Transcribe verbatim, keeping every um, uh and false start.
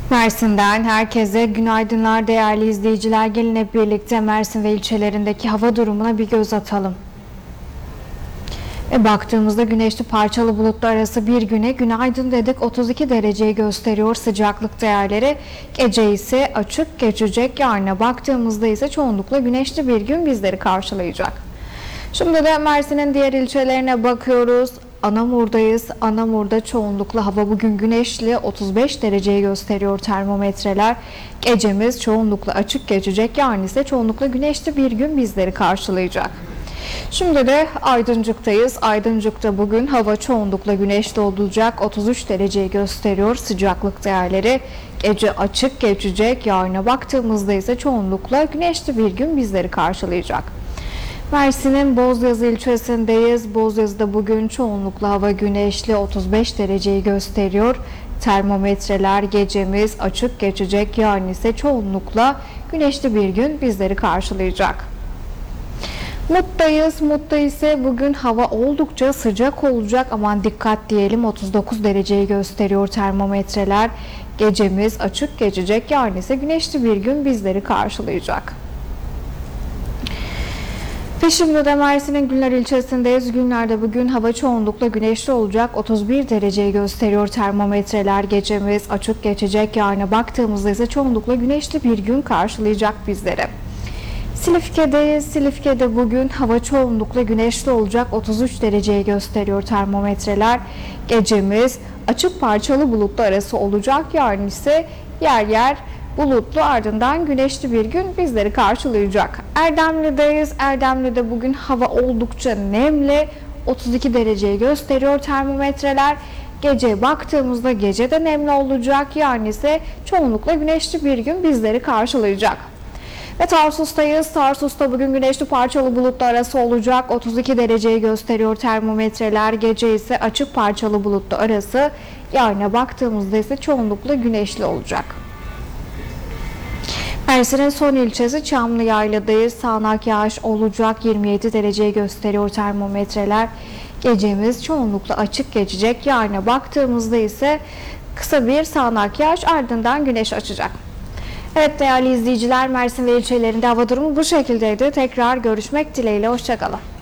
Mersin'den herkese günaydınlar değerli izleyiciler. Gelin hep birlikte Mersin ve ilçelerindeki hava durumuna bir göz atalım. E baktığımızda güneşli parçalı bulutlu arası bir güne günaydın dedik, otuz iki dereceyi gösteriyor sıcaklık değerleri. Gece ise açık geçecek, yarına baktığımızda ise çoğunlukla güneşli bir gün bizleri karşılayacak. Şimdi de Mersin'in diğer ilçelerine bakıyoruz. Anamur'dayız. Anamur'da çoğunlukla hava bugün güneşli, otuz beş dereceyi gösteriyor termometreler. Gecemiz çoğunlukla açık geçecek, yarın ise çoğunlukla güneşli bir gün bizleri karşılayacak. Şimdi de Aydıncık'tayız. Aydıncık'ta bugün hava çoğunlukla güneşli olacak, otuz üç dereceyi gösteriyor sıcaklık değerleri. Gece açık geçecek, yarına baktığımızda ise çoğunlukla güneşli bir gün bizleri karşılayacak. Mersin'in Bozyazı ilçesindeyiz. Bozyazı'da bugün çoğunlukla hava güneşli, otuz beş dereceyi gösteriyor. Termometreler gecemiz açık geçecek, yarın ise çoğunlukla güneşli bir gün bizleri karşılayacak. Mut'tayız. Mut'ta ise bugün hava oldukça sıcak olacak. Aman dikkat diyelim, otuz dokuz dereceyi gösteriyor termometreler. Gecemiz açık geçecek, yarın ise güneşli bir gün bizleri karşılayacak. Ve şimdi de Mersin'in Günler ilçesindeyiz. Günler'de bugün hava çoğunlukla güneşli olacak. otuz bir dereceyi gösteriyor termometreler. Gecemiz açık geçecek. Yarına baktığımızda ise çoğunlukla güneşli bir gün karşılayacak bizleri. Silifke'deyiz. Silifke'de bugün hava çoğunlukla güneşli olacak. otuz üç dereceyi gösteriyor termometreler. Gecemiz açık parçalı bulutlu arası olacak. Yarın ise yer yer bulutlu, ardından güneşli bir gün bizleri karşılayacak. Erdemli'deyiz. Erdemli'de bugün hava oldukça nemli. otuz iki dereceyi gösteriyor termometreler. Gece baktığımızda gece de nemli olacak. Yarın ise çoğunlukla güneşli bir gün bizleri karşılayacak. Ve Tarsus'tayız. Tarsus'ta bugün güneşli parçalı bulutlu arası olacak. otuz iki dereceyi gösteriyor termometreler. Gece ise açık parçalı bulutlu arası. Yarına baktığımızda ise çoğunlukla güneşli olacak. Mersin'in son ilçesi Çamlıyayla'dayız. Sağanak yağış olacak. yirmi yedi dereceyi gösteriyor termometreler. Gecemiz çoğunlukla açık geçecek. Yarına baktığımızda ise kısa bir sağanak yağış, ardından güneş açacak. Evet değerli izleyiciler, Mersin ve ilçelerinde hava durumu bu şekildeydi. Tekrar görüşmek dileğiyle. Hoşça kalın.